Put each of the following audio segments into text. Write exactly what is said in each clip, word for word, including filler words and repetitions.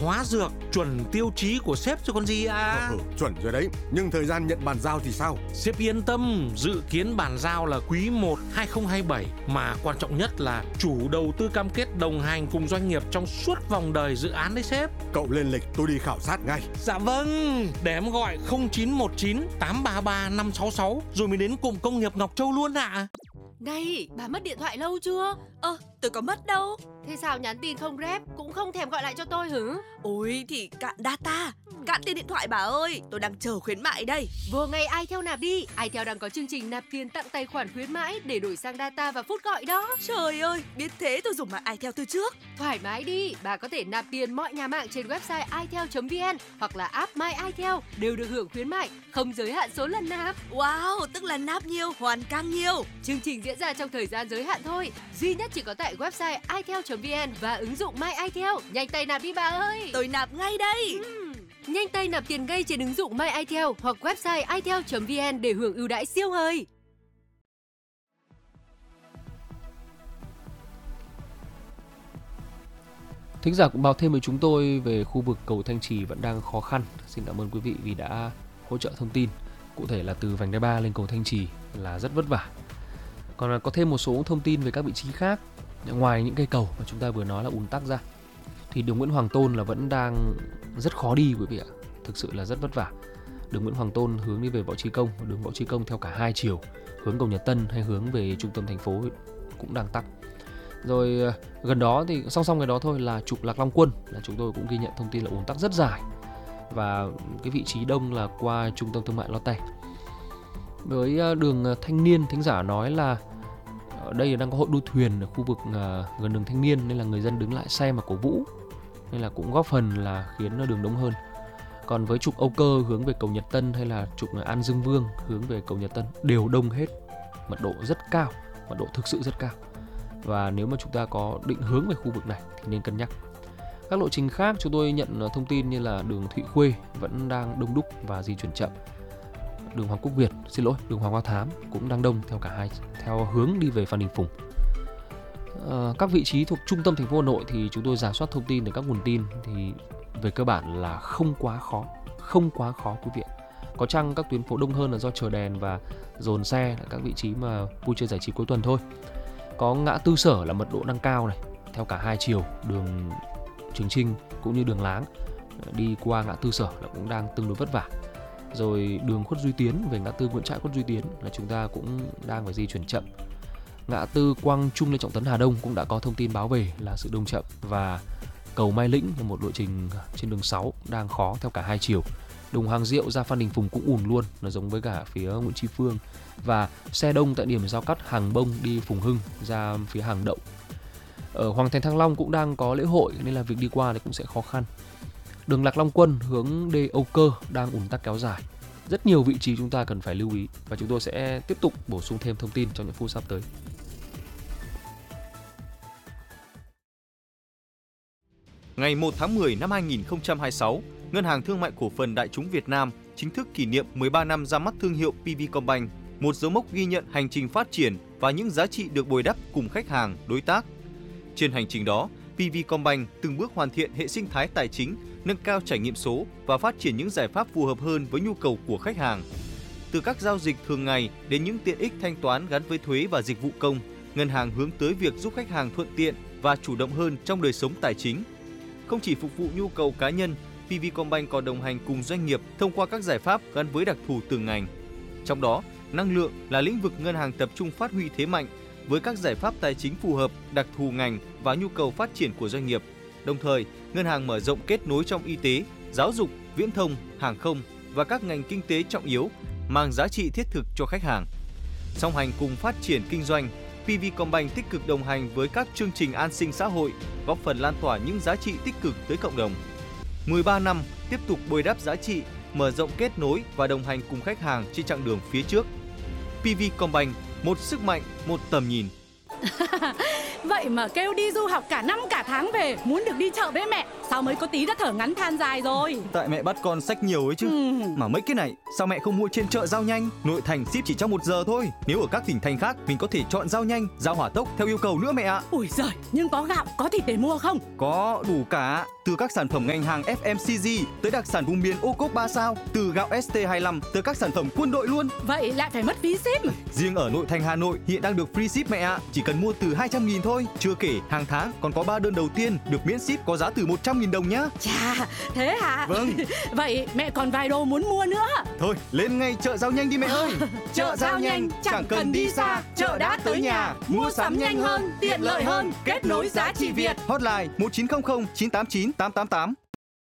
hóa dược chuẩn tiêu chí của sếp rồi còn gì à. ừ, Chuẩn rồi đấy, nhưng thời gian nhận bàn giao thì sao? Sếp yên tâm, dự kiến bàn giao là quý một hai không hai bảy. Mà quan trọng nhất là chủ đầu tư cam kết đồng hành cùng doanh nghiệp trong suốt vòng đời dự án đấy sếp. Cậu lên lịch, tôi đi khảo sát ngay. Dạ vâng, để em gọi không chín một chín tám ba ba năm sáu sáu rồi mới đến cụm công nghiệp Ngọc Châu luôn ạ. À. Này, bà mất điện thoại lâu chưa? Ơ, tôi có mất đâu. Thế sao nhắn tin không rep, cũng không thèm gọi lại cho tôi hử? Ôi thì cạn data, cạn tiền điện thoại bà ơi, tôi đang chờ khuyến mại đây. Vô ngay iTel nạp đi, iTel đang có chương trình nạp tiền tặng tài khoản khuyến mãi để đổi sang data và phút gọi đó. Trời ơi, biết thế tôi dùng mạng iTel từ trước. Thoải mái đi, bà có thể nạp tiền mọi nhà mạng trên website itel chấm vn hoặc là app My iTel đều được hưởng khuyến mại, không giới hạn số lần nạp. Wow, tức là nạp nhiều, hoàn càng nhiều. Chương trình diễn ra trong thời gian giới hạn thôi, duy nhất chỉ có tại website itel chấm vn và ứng dụng My iTel. Nhanh tay nạp đi bà ơi. Tôi nạp ngay đây. Uhm. Nhanh tay nạp tiền ngay trên ứng dụng My iTel hoặc website itel chấm vn để hưởng ưu đãi siêu hời. Thính giả cũng báo thêm với chúng tôi về khu vực cầu Thanh Trì vẫn đang khó khăn. Xin cảm ơn quý vị vì đã hỗ trợ thông tin. Cụ thể là từ vành đai ba lên cầu Thanh Trì là rất vất vả. Còn có thêm một số thông tin về các vị trí khác. Ngoài những cây cầu mà chúng ta vừa nói là ùn tắc ra, thì đường Nguyễn Hoàng Tôn là vẫn đang rất khó đi quý vị ạ. Thực sự là rất vất vả. Đường Nguyễn Hoàng Tôn hướng đi về Võ Trí Công, đường Võ Trí Công theo cả hai chiều, hướng cầu Nhật Tân hay hướng về trung tâm thành phố cũng đang tắc. Rồi gần đó thì song song cái đó thôi là trục Lạc Long Quân là chúng tôi cũng ghi nhận thông tin là ùn tắc rất dài. Và cái vị trí đông là qua trung tâm thương mại Lotte. Với đường Thanh Niên, thính giả nói là ở đây đang có hội đua thuyền ở khu vực gần đường Thanh Niên nên là người dân đứng lại xe mà cổ vũ, nên là cũng góp phần là khiến đường đông hơn. Còn với trục Âu Cơ hướng về cầu Nhật Tân hay là trục An Dương Vương hướng về cầu Nhật Tân đều đông hết, mật độ rất cao, mật độ thực sự rất cao. Và nếu mà chúng ta có định hướng về khu vực này thì nên cân nhắc. Các lộ trình khác chúng tôi nhận thông tin như là đường Thụy Khuê vẫn đang đông đúc và di chuyển chậm. Đường Hoàng Quốc Việt, xin lỗi, đường Hoàng Hoa Thám cũng đang đông theo cả hai theo hướng đi về Phan Đình Phùng. À, các vị trí thuộc trung tâm thành phố Hà Nội thì chúng tôi rà soát thông tin từ các nguồn tin thì về cơ bản là không quá khó, không quá khó quý vị. Có chăng các tuyến phố đông hơn là do chờ đèn và dồn xe là các vị trí mà vui chơi giải trí cuối tuần thôi. Có ngã tư Sở là mật độ đang cao này, theo cả hai chiều, đường Trường Chinh cũng như đường Láng đi qua ngã tư Sở là cũng đang tương đối vất vả. Rồi đường Khuất Duy Tiến về ngã tư Nguyễn Trãi Khuất Duy Tiến là chúng ta cũng đang phải di chuyển chậm. Ngã tư Quang Trung Lê Trọng Tấn Hà Đông cũng đã có thông tin báo về là sự đông chậm. Và cầu Mai Lĩnh là một lộ trình trên đường sáu đang khó theo cả hai chiều. Đường Hoàng Diệu ra Phan Đình Phùng cũng ùn luôn, nó giống với cả phía Nguyễn Tri Phương. Và xe đông tại điểm giao cắt Hàng Bông đi Phùng Hưng ra phía Hàng Đậu. Ở Hoàng Thành Thăng Long cũng đang có lễ hội nên là việc đi qua thì cũng sẽ khó khăn. Đường Lạc Long Quân hướng đi Âu Cơ đang ùn tắc kéo dài. Rất nhiều vị trí chúng ta cần phải lưu ý và chúng tôi sẽ tiếp tục bổ sung thêm thông tin trong những phút sắp tới. Ngày một tháng mười năm hai nghìn không trăm hai mươi sáu, Ngân hàng Thương mại Cổ phần Đại chúng Việt Nam chính thức kỷ niệm mười ba năm ra mắt thương hiệu pê vê Combank, một dấu mốc ghi nhận hành trình phát triển và những giá trị được bồi đắp cùng khách hàng, đối tác. Trên hành trình đó, pê vê Combank từng bước hoàn thiện hệ sinh thái tài chính, nâng cao trải nghiệm số và phát triển những giải pháp phù hợp hơn với nhu cầu của khách hàng. Từ các giao dịch thường ngày đến những tiện ích thanh toán gắn với thuế và dịch vụ công, ngân hàng hướng tới việc giúp khách hàng thuận tiện và chủ động hơn trong đời sống tài chính. Không chỉ phục vụ nhu cầu cá nhân, pê vê Combank còn đồng hành cùng doanh nghiệp thông qua các giải pháp gắn với đặc thù từng ngành. Trong đó, năng lượng là lĩnh vực ngân hàng tập trung phát huy thế mạnh với các giải pháp tài chính phù hợp, đặc thù ngành và nhu cầu phát triển của doanh nghiệp. Đồng thời, ngân hàng mở rộng kết nối trong y tế, giáo dục, viễn thông, hàng không và các ngành kinh tế trọng yếu, mang giá trị thiết thực cho khách hàng. Song hành cùng phát triển kinh doanh, pê vê Combank tích cực đồng hành với các chương trình an sinh xã hội, góp phần lan tỏa những giá trị tích cực tới cộng đồng. mười ba năm tiếp tục bồi đắp giá trị, mở rộng kết nối và đồng hành cùng khách hàng trên chặng đường phía trước. pê vê Combank, một sức mạnh, một tầm nhìn. Vậy mà kêu đi du học cả năm cả tháng về, muốn được đi chợ với mẹ, tao mới có tí đã thở ngắn than dài rồi. Tại mẹ bắt con xách nhiều ấy chứ. Ừ. Mà mấy cái này sao mẹ không mua trên chợ Giao Nhanh? Nội thành ship chỉ trong một giờ thôi. Nếu ở các tỉnh thành khác mình có thể chọn Giao Nhanh, Giao Hỏa Tốc theo yêu cầu nữa mẹ ạ. Ui giời, nhưng có gạo, có thịt để mua không? Có đủ cả. Từ các sản phẩm ngành hàng ép em xê giê tới đặc sản vùng miền ô cốp ba sao, từ gạo ét tê hai lăm tới các sản phẩm quân đội luôn. Vậy lại phải mất phí ship. Riêng ở nội thành Hà Nội hiện đang được free ship mẹ ạ. Chỉ cần mua từ hai trăm nghìn thôi. Chưa kể hàng tháng còn có ba đơn đầu tiên được miễn ship có giá từ một trăm nghìn đồng nhá. Chà, thế hả? Vâng. Vậy mẹ còn vài đồ muốn mua nữa. Thôi lên ngay chợ Giao Nhanh đi mẹ ơi. Chợ Giao Nhanh chẳng cần đi xa, chợ đã tới nhà. Mua sắm nhanh hơn, tiện lợi hơn, kết nối giá trị Việt. Hotline một chín không không chín tám chín tám tám tám.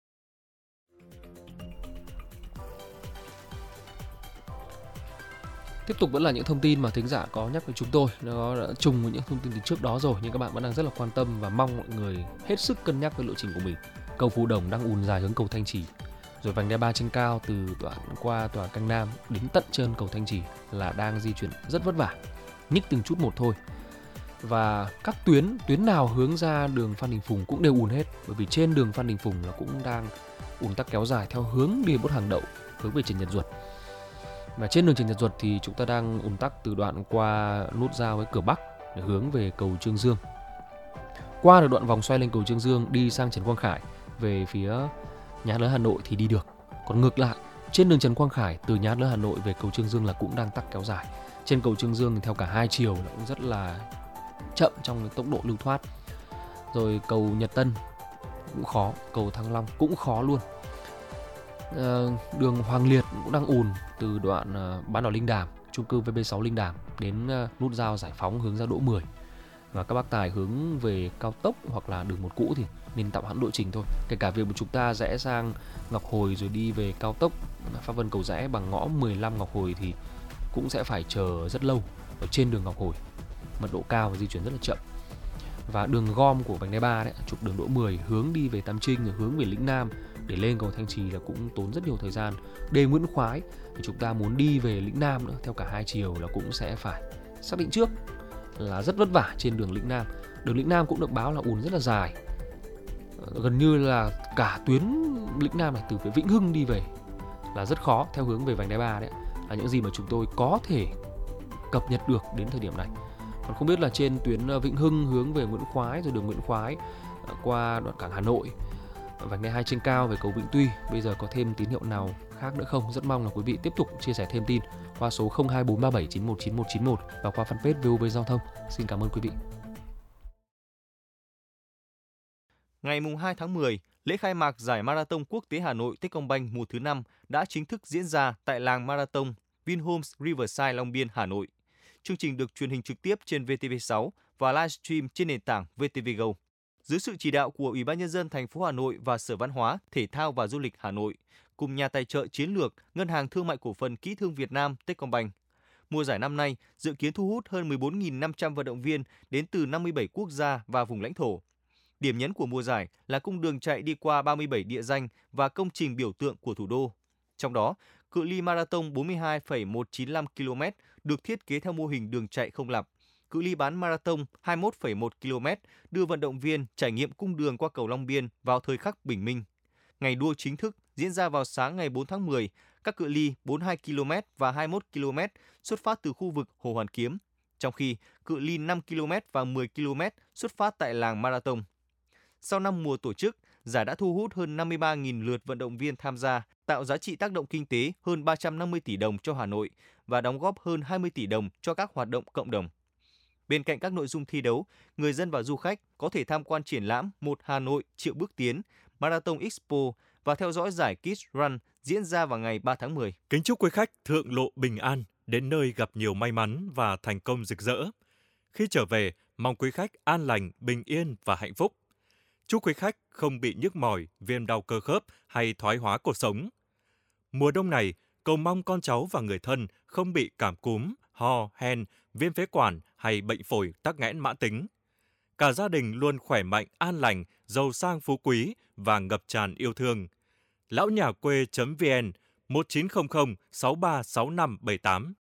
Tiếp tục vẫn là những thông tin mà thính giả có nhắc với chúng tôi. Nó đã trùng với những thông tin từ trước đó rồi, nhưng các bạn vẫn đang rất là quan tâm và mong mọi người hết sức cân nhắc với lộ trình của mình. Cầu Phù Đồng đang ùn dài hướng cầu Thanh Trì, rồi vành đai ba trên cao từ đoạn qua tòa Canh Nam đến tận trên cầu Thanh Trì là đang di chuyển rất vất vả, nhích từng chút một thôi. Và các tuyến tuyến nào hướng ra đường Phan Đình Phùng cũng đều ùn hết, bởi vì trên đường Phan Đình Phùng là cũng đang ùn tắc kéo dài theo hướng đi Bốt Hàng Đậu hướng về Trần Nhật Duật. Và trên đường Trần Nhật Duật thì chúng ta đang ùn tắc từ đoạn qua nút giao với cửa Bắc để hướng về cầu Trương Dương. Qua được đoạn vòng xoay lên cầu Trương Dương đi sang Trần Quang Khải về phía Nhà hát lớn Hà Nội thì đi được. Còn ngược lại, trên đường Trần Quang Khải từ Nhà hát lớn Hà Nội về cầu Trương Dương là cũng đang tắc kéo dài. Trên cầu Trương Dương thì theo cả hai chiều là cũng rất là chậm trong tốc độ lưu thoát. Rồi cầu Nhật Tân cũng khó, cầu Thăng Long cũng khó luôn. À, đường Hoàng Liệt cũng đang ùn từ đoạn uh, bán đảo Linh Đàm, chung cư vê bê sáu Linh Đàm đến uh, nút giao Giải Phóng hướng ra Đỗ mười. Và các bác tài hướng về cao tốc hoặc là đường một cũ thì nên tạm hoãn lộ trình thôi. Kể cả việc mà chúng ta rẽ sang Ngọc Hồi rồi đi về cao tốc Pháp Vân Cầu Giẽ bằng ngõ mười lăm Ngọc Hồi thì cũng sẽ phải chờ rất lâu ở trên đường Ngọc Hồi, mật độ cao và di chuyển rất là chậm. Và đường gom của vành đai ba đấy, trục đường Đỗ mười hướng đi về Tam Trinh rồi hướng về Lĩnh Nam để lên cầu Thanh Trì là cũng tốn rất nhiều thời gian. Đê Nguyễn Khoái thì chúng ta muốn đi về Lĩnh Nam nữa theo cả hai chiều là cũng sẽ phải xác định trước là rất vất vả trên đường Lĩnh Nam. Đường Lĩnh Nam cũng được báo là ùn rất là dài, gần như là cả tuyến Lĩnh Nam này từ phía Vĩnh Hưng đi về là rất khó theo hướng về vành đai ba đấy, là những gì mà chúng tôi có thể cập nhật được đến thời điểm này. Còn không biết là trên tuyến Vĩnh Hưng hướng về Nguyễn Khoái rồi đường Nguyễn Khoái qua đoạn cảng Hà Nội, vành đai hai trên cao về cầu Vĩnh Tuy bây giờ có thêm tín hiệu nào khác nữa không? Rất mong là quý vị tiếp tục chia sẻ thêm tin qua số không hai bốn ba bảy chín một chín một chín một và qua fanpage vê o vê Giao thông. Xin cảm ơn quý vị. Ngày hai tháng mười, lễ khai mạc giải Marathon Quốc tế Hà Nội Techcombank mùa thứ năm đã chính thức diễn ra tại làng Marathon Vinhomes Riverside Long Biên, Hà Nội. Chương trình được truyền hình trực tiếp trên vê tê vê sáu và livestream trên nền tảng vê tê vê Go. Dưới sự chỉ đạo của Ủy ban Nhân dân thành phố Hà Nội và Sở Văn hóa, Thể thao và Du lịch Hà Nội, cùng nhà tài trợ chiến lược Ngân hàng Thương mại Cổ phần Kỹ thương Việt Nam Techcombank. Mùa giải năm nay dự kiến thu hút hơn mười bốn nghìn năm trăm vận động viên đến từ năm mươi bảy quốc gia và vùng lãnh thổ. Điểm nhấn của mùa giải là cung đường chạy đi qua ba mươi bảy địa danh và công trình biểu tượng của thủ đô. Trong đó, cự ly marathon bốn mươi hai phẩy một chín lăm ki lô mét được thiết kế theo mô hình đường chạy không lặp. Cự ly bán marathon hai mươi mốt phẩy một ki lô mét đưa vận động viên trải nghiệm cung đường qua cầu Long Biên vào thời khắc bình minh. Ngày đua chính thức diễn ra vào sáng ngày bốn tháng mười, các cự ly bốn mươi hai ki lô mét và hai mươi mốt ki lô mét xuất phát từ khu vực Hồ Hoàn Kiếm, trong khi cự ly năm ki lô mét và mười ki lô mét xuất phát tại làng Marathon. Sau năm mùa tổ chức, giải đã thu hút hơn năm mươi ba nghìn lượt vận động viên tham gia, tạo giá trị tác động kinh tế hơn ba trăm năm mươi tỷ đồng cho Hà Nội và đóng góp hơn hai mươi tỷ đồng cho các hoạt động cộng đồng. Bên cạnh các nội dung thi đấu, người dân và du khách có thể tham quan triển lãm Một Hà Nội triệu bước tiến, Marathon Expo và theo dõi giải Kids Run diễn ra vào ngày ba tháng mười. Kính chúc quý khách thượng lộ bình an, đến nơi gặp nhiều may mắn và thành công rực rỡ. Khi trở về, mong quý khách an lành, bình yên và hạnh phúc. Chúc quý khách không bị nhức mỏi, viêm đau cơ khớp hay thoái hóa cột sống. Mùa đông này, cầu mong con cháu và người thân không bị cảm cúm, ho, hen, viêm phế quản hay bệnh phổi tắc nghẽn mãn tính. Cả gia đình luôn khỏe mạnh, an lành, giàu sang phú quý và ngập tràn yêu thương. lão nhà quê.vn một chín không không sáu ba sáu năm bảy tám.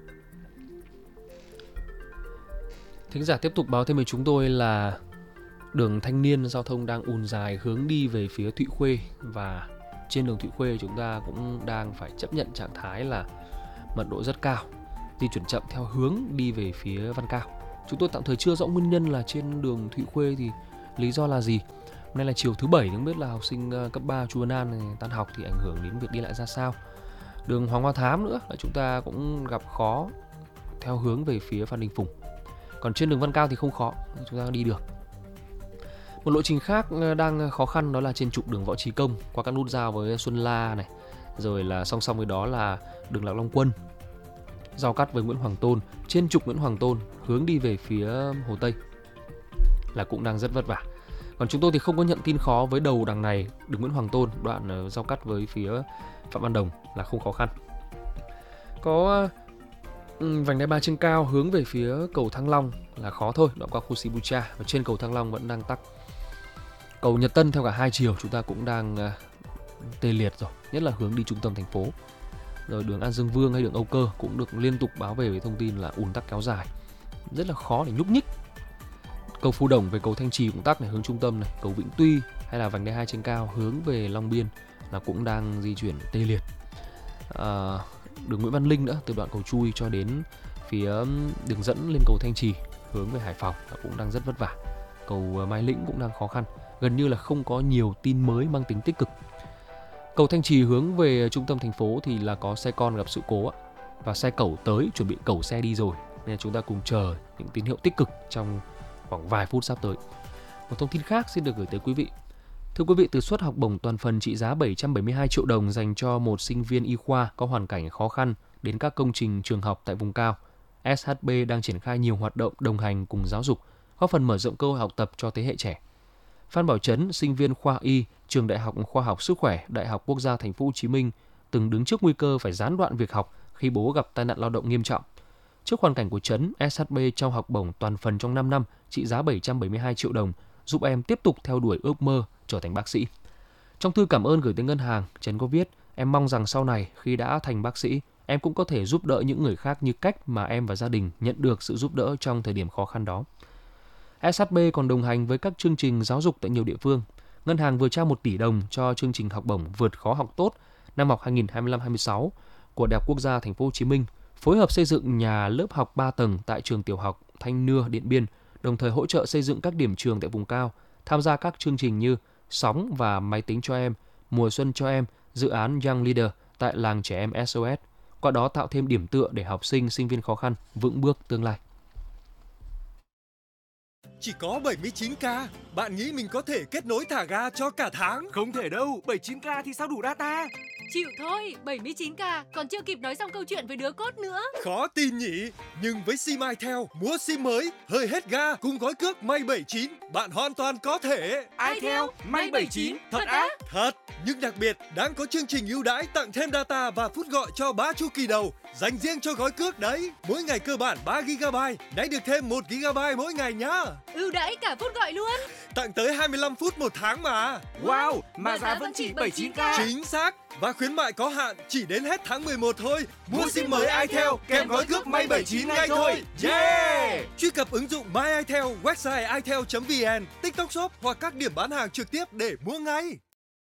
Thính giả tiếp tục báo thêm với chúng tôi là đường Thanh Niên giao thông đang ùn dài hướng đi về phía Thụy Khuê, và trên đường Thụy Khuê chúng ta cũng đang phải chấp nhận trạng thái là mật độ rất cao, di chuyển chậm theo hướng đi về phía Văn Cao. Chúng tôi tạm thời chưa rõ nguyên nhân là trên đường Thụy Khuê thì lý do là gì. Hôm nay là chiều thứ bảy, không biết là học sinh cấp ba Chu Văn An này tan học thì ảnh hưởng đến việc đi lại ra sao. Đường Hoàng Hoa Thám nữa là chúng ta cũng gặp khó theo hướng về phía Phan Đình Phùng. Còn trên đường Văn Cao thì không khó, chúng ta đi được. Một lộ trình khác đang khó khăn đó là trên trục đường Võ Trí Công qua các nút giao với Xuân La này, rồi là song song với đó là đường Lạc Long Quân, giao cắt với Nguyễn Hoàng Tôn. Trên trục Nguyễn Hoàng Tôn hướng đi về phía Hồ Tây là cũng đang rất vất vả. Còn chúng tôi thì không có nhận tin khó với đầu đằng này, đường Nguyễn Hoàng Tôn đoạn giao cắt với phía Phạm Văn Đồng là không khó khăn. Có vành đai ba trên cao hướng về phía cầu Thăng Long là khó thôi, đoạn qua khu Sibucha, và trên cầu Thăng Long vẫn đang tắc. Cầu Nhật Tân theo cả hai chiều chúng ta cũng đang uh, tê liệt rồi, nhất là hướng đi trung tâm thành phố. Rồi đường An Dương Vương hay đường Âu Cơ cũng được liên tục báo về với thông tin là ùn tắc kéo dài, rất là khó để nhúc nhích. Cầu Phú Đồng về cầu Thanh Trì cũng tắc này, hướng trung tâm này, cầu Vĩnh Tuy hay là vành đai hai trên cao hướng về Long Biên là cũng đang di chuyển tê liệt. À, đường Nguyễn Văn Linh nữa, từ đoạn cầu Chui cho đến phía đường dẫn lên cầu Thanh Trì hướng về Hải Phòng là cũng đang rất vất vả. Cầu Mai Lĩnh cũng đang khó khăn, gần như là không có nhiều tin mới mang tính tích cực. Cầu Thanh Trì hướng về trung tâm thành phố thì là có xe con gặp sự cố và xe cẩu tới chuẩn bị cẩu xe đi rồi, nên chúng ta cùng chờ những tín hiệu tích cực trong khoảng vài phút sắp tới. Một thông tin khác xin được gửi tới quý vị. Thưa quý vị, từ suất học bổng toàn phần trị giá bảy trăm bảy mươi hai triệu đồng dành cho một sinh viên y khoa có hoàn cảnh khó khăn đến các công trình trường học tại vùng cao, ét hát bê đang triển khai nhiều hoạt động đồng hành cùng giáo dục, góp phần mở rộng cơ hội học tập cho thế hệ trẻ. Phan Bảo Trấn, sinh viên khoa Y, trường Đại học Khoa học Sức khỏe, Đại học Quốc gia Thành phố Hồ Chí Minh, từng đứng trước nguy cơ phải gián đoạn việc học khi bố gặp tai nạn lao động nghiêm trọng. Trước hoàn cảnh của Trấn, ét hát bê trao học bổng toàn phần trong năm năm trị giá bảy trăm bảy mươi hai triệu đồng, giúp em tiếp tục theo đuổi ước mơ trở thành bác sĩ. Trong thư cảm ơn gửi tới ngân hàng, Trấn có viết: em mong rằng sau này khi đã thành bác sĩ, em cũng có thể giúp đỡ những người khác như cách mà em và gia đình nhận được sự giúp đỡ trong thời điểm khó khăn đó. ét hát bê còn đồng hành với các chương trình giáo dục tại nhiều địa phương. Ngân hàng vừa trao một tỷ đồng cho chương trình học bổng vượt khó học tốt năm học hai nghìn không trăm hai mươi lăm hai mươi sáu của Đại học Quốc gia Thành phố Hồ Chí Minh, phối hợp xây dựng nhà lớp học ba tầng tại trường tiểu học Thanh Nưa, Điện Biên, đồng thời hỗ trợ xây dựng các điểm trường tại vùng cao, tham gia các chương trình như Sóng và Máy tính cho em, Mùa xuân cho em, dự án Young Leader tại làng trẻ em ét ô ét, qua đó tạo thêm điểm tựa để học sinh, sinh viên khó khăn vững bước tương lai. Chỉ có bảy mươi chín k, bạn nghĩ mình có thể kết nối thả ga cho cả tháng? Không thể đâu, bảy mươi chín k thì sao đủ data? Chịu thôi, bảy mươi chín k còn chưa kịp nói xong câu chuyện với đứa cốt nữa. Khó tin nhỉ? Nhưng với sim iTel, mua sim mới, hơi hết ga cùng gói cước May bảy mươi chín, bạn hoàn toàn có thể. iTel, May bảy mươi chín, thật á? Thật, nhưng đặc biệt đang có chương trình ưu đãi tặng thêm data và phút gọi cho ba chu kỳ đầu, dành riêng cho gói cước đấy. Mỗi ngày cơ bản ba gi ga bai, nãy được thêm một gi ga bai mỗi ngày nhá. Ưu đãi cả phút gọi luôn. Tặng tới hai mươi lăm phút một tháng mà. Wow, mà giá vẫn chỉ bảy mươi chín k. Chính xác. Và khuyến mại có hạn chỉ đến hết tháng mười một thôi. Mua sim mới iTel kèm gói cước May bảy mươi chín ngay thôi. Yeah! Truy cập ứng dụng My iTel, website itel chấm vn, TikTok Shop hoặc các điểm bán hàng trực tiếp để mua ngay.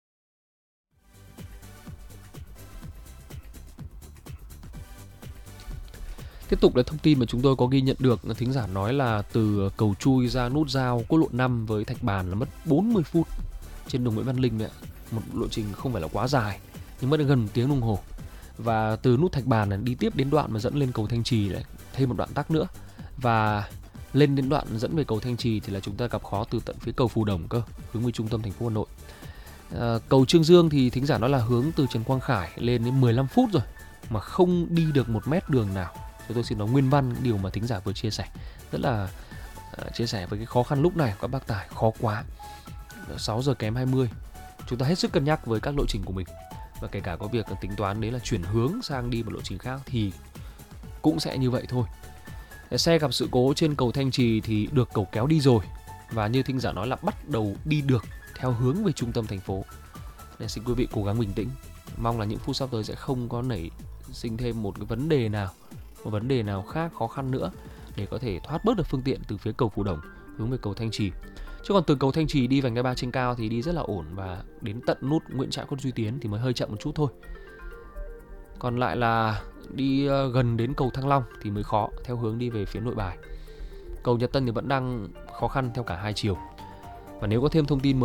Tiếp tục là thông tin mà chúng tôi có ghi nhận được, thính giả nói là từ cầu Chui ra nút giao quốc lộ năm với Thạch Bàn là mất bốn mươi phút trên đường Nguyễn Văn Linh đấy ạ. Một lộ trình không phải là quá dài nhưng mất gần một tiếng đồng hồ. Và từ nút Thạch Bàn này đi tiếp đến đoạn mà dẫn lên cầu Thanh Trì lại thêm một đoạn tắc nữa. Và lên đến đoạn dẫn về cầu Thanh Trì thì là chúng ta gặp khó từ tận phía cầu Phù Đồng cơ, hướng về trung tâm thành phố Hà Nội. À, cầu Trương Dương thì thính giả nói là hướng từ Trần Quang Khải lên đến mười lăm phút rồi mà không đi được một mét đường nào. Cho tôi xin nói nguyên văn điều mà thính giả vừa chia sẻ. Rất là uh, chia sẻ với cái khó khăn lúc này của các bác tài, khó quá. sáu giờ kém hai mươi. Chúng ta hết sức cân nhắc với các lộ trình của mình. Và kể cả có việc tính toán đấy là chuyển hướng sang đi một lộ trình khác thì cũng sẽ như vậy thôi. Xe gặp sự cố trên cầu Thanh Trì thì được cầu kéo đi rồi. Và như thính giả nói là bắt đầu đi được theo hướng về trung tâm thành phố. Nên xin quý vị cố gắng bình tĩnh. Mong là những phút sắp tới sẽ không có nảy sinh thêm một cái vấn đề nào, một vấn đề nào khác khó khăn nữa để có thể thoát bớt được phương tiện từ phía cầu Phù Đồng hướng về cầu Thanh Trì. Chứ còn từ cầu Thanh Trì đi vành đai ba trên cao thì đi rất là ổn, và đến tận nút Nguyễn Trãi Khuất Duy Tiến thì mới hơi chậm một chút thôi. Còn lại là đi gần đến cầu Thăng Long thì mới khó theo hướng đi về phía Nội Bài. Cầu Nhật Tân thì vẫn đang khó khăn theo cả hai chiều. Và nếu có thêm thông tin mới